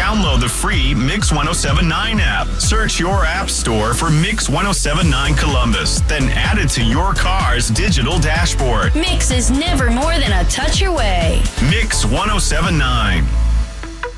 Download the free Mix 1079 app. Search your app store for Mix 1079 Columbus, then add it to your car's digital dashboard. Mix is never more than a touch away. Mix 1079.